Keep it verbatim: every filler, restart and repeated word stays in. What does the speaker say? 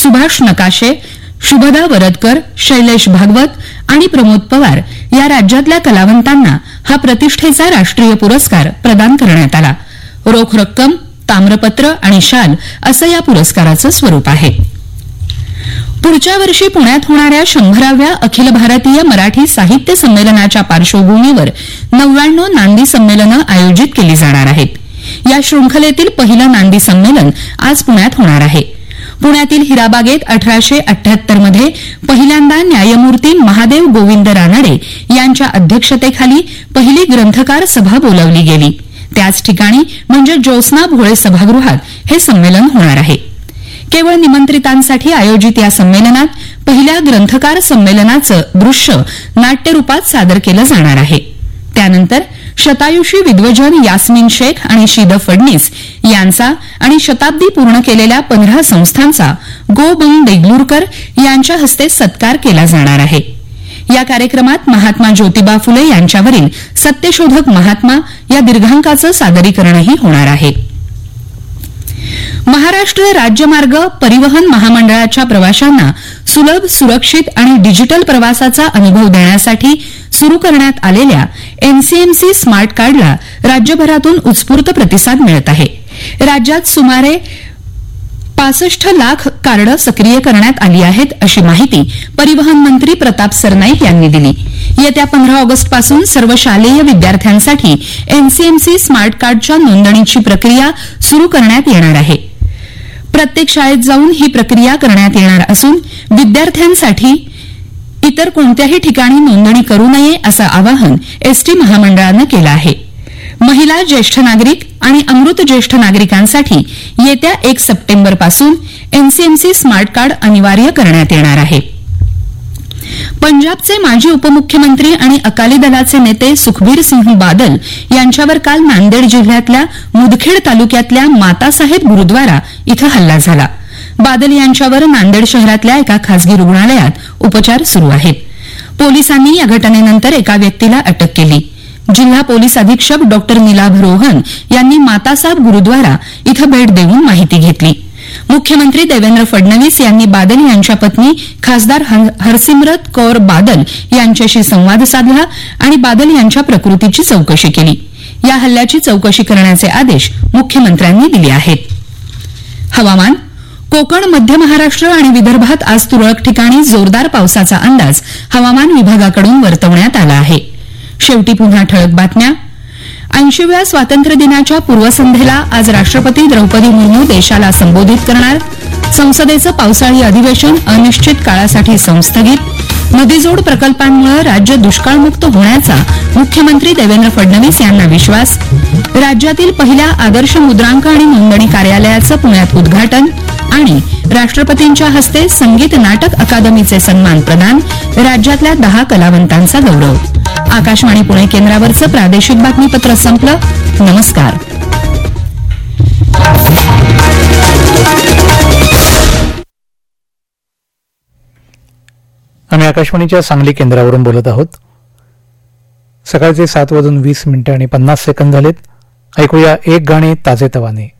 सुभाष नकाशे, शुभदा वरदकर, शैलेश भागवत आणि प्रमोद पवार या राज्यातल्या कलावंतांना हा प्रतिष्ठेचा राष्ट्रीय पुरस्कार प्रदान करण्यात आला. रोख रक्कम, ताम्रपत्र आणि शाल असं या पुरस्काराचं स्वरूप आहे. पुढच्या वर्षी पुण्यात होणाऱ्या शंभराव्या अखिल भारतीय मराठी साहित्य संमेलनाच्या पार्श्वभूमीवर नव्याण्णव नांदी संमेलनं आयोजित केली जाणार आहेत. या शृंखलेतील पहिलं नांदी संमेलन आज पुण्यात होणार आहे. पुण्यातील हिराबागेत अठराशे अठ्ठ्याहत्तर मध्ये पहिल्यांदा न्यायमूर्ती महादेव गोविंद रानडे यांच्या अध्यक्षतेखाली पहिली ग्रंथकार सभा बोलावली गेली. त्याच ठिकाणी म्हणजे ज्योत्स्ना भोळे सभागृहात हे संमेलन होणार आहे. केवळ निमंत्रितांसाठी आयोजित या संमेलनात पहिल्या ग्रंथकार संमेलनाचं दृश्य नाट्यरूपात सादर केलं जाणार आहे. त्यानंतर शतायुषी विद्वजन यास्मिन शेख आणि शीद फडणीस यांचा आणि शताब्दी पूर्ण केलेल्या पंधरा संस्थांचा गो बंग देगलूरकर यांच्या हस्ते सत्कार केला जाणार आहे. या कार्यक्रमात महात्मा ज्योतिबा फुले यांच्यावरील सत्यशोधक महात्मा या दीर्घांकाचं सादरीकरणही होणार आहे. महाराष्ट्र राज्यमार्ग परिवहन महामंडळाच्या प्रवाशांना सुलभ, सुरक्षित आणि डिजिटल प्रवासाचा अनुभव देण्यासाठी सुरू करण्यात आलेल्या एनसीएमसी स्मार्ट कार्डला राज्यभरातून उत्स्फूर्त प्रतिसाद मिळत आहे. राज्यात सुमारे पासष्ट लाख कार्ड सक्रिय करण्यात आली आहेत अशी माहिती परिवहन मंत्री प्रताप सरनाईक यांनी दिली. येत्या पंधरा ऑगस्टपासून सर्व शालेय विद्यार्थ्यांसाठी एनसीएमसी स्मार्ट कार्डच्या नोंदणीची प्रक्रिया सुरू करण्यात येणार आहे. प्रत्येक शाळेत जाऊन ही प्रक्रिया करण्यात येणार असून विद्यार्थ्यांसाठी इतर कोणत्याही ठिकाणी नोंदणी करू नये असं आवाहन एसटी महामंडळानं केलं आहे. महिला, ज्येष्ठ नागरिक आणि अमृत ज्येष्ठ नागरिकांसाठी येत्या एक सप्टेंबरपासून एनसीएमसी स्मार्ट कार्ड अनिवार्य करण्यात येणार आहे. पंजाबचे माजी उपमुख्यमंत्री आणि अकाली दलाचे नेते सुखबीर सिंह बादल यांच्यावर काल नांदेड जिल्ह्यातल्या मुदखेड तालुक्यातल्या मातासाहेब गुरुद्वारा इथं हल्ला झाला. बादल यांच्यावर नांदेड शहरातल्या एका खासगी रुग्णालयात उपचार सुरू आहेत. पोलिसांनी या घटनेनंतर एका व्यक्तीला अटक केली. जिल्हा पोलीस अधीक्षक डॉक्टर निलाभ रोहन यांनी मातासाहेब गुरुद्वारा इथं भेट देऊन माहिती घेतली. मुख्यमंत्री देवेंद्र फडणवीस यांनी बादल यांच्या पत्नी खासदार हरसिमरत कौर बादल यांच्याशी संवाद साधला आणि बादल यांच्या प्रकृतीची चौकशी केली. या हल्ल्याची चौकशी करण्याचे आदेश मुख्यमंत्र्यांनी दिले आहेत. हवामान. कोकण, मध्य महाराष्ट्र आणि विदर्भात आज तुरळक ठिकाणी जोरदार पावसाचा अंदाज हवामान विभागाकडून वर्तवण्यात आला आहे. शेवटी पुन्हा ठळक बातम्या. ऐंशीव्या स्वातंत्र्य दिनाच्या पूर्वसंध्येला आज राष्ट्रपती द्रौपदी मुर्मू देशाला संबोधित करणार. संसदेचं पावसाळी अधिवेशन अनिश्चित काळासाठी संस्थगित. नदीजोड प्रकल्पांमुळे राज्य दुष्काळमुक्त होण्याचा मुख्यमंत्री देवेंद्र फडणवीस यांना विश्वास. राज्यातील पहिल्या आदर्श मुद्रांक आणि नोंदणी कार्यालयाचं पुण्यात उद्घाटन आणि राष्ट्रपतींच्या हस्ते संगीत नाटक अकादमीचे सन्मान प्रदान. राज्यातल्या दहा कलावंतांचा गौरव. आकाशवाणी पुणे केंद्रावरचं प्रादेशिक बातमीपत्र संपलं. नमस्कार. आम्ही आकाशवाणीच्या सांगली केंद्रावरून बोलत आहोत. सकाळचे सात वाजून वीस मिनिटं आणि पन्नास सेकंद झालेत. ऐकूया एक गाणे ताजे तवाने.